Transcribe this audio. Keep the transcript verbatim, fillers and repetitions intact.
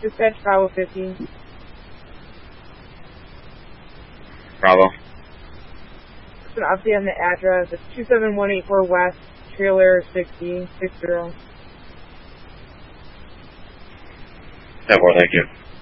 Dispatch Bravo fifteen. Bravo. Just an update on the address. It's two seven one eight four West, trailer sixty, six zero. ten four, thank you.